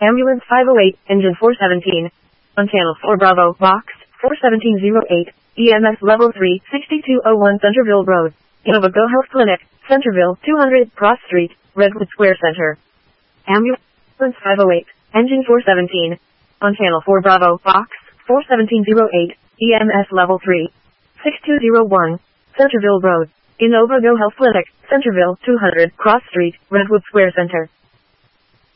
Ambulance 508, engine 417. On channel 4 Bravo, box 41708, EMS level 3, 6201 Centerville Road. Innova Go Health Clinic, Centerville, 200 Cross Street, Redwood Square Center. Ambulance 508, engine 417. On channel 4 Bravo, box 41708, EMS level 3, 6201, Centerville Road. Innova Go Health Clinic, Centerville, 200 Cross Street, Redwood Square Center.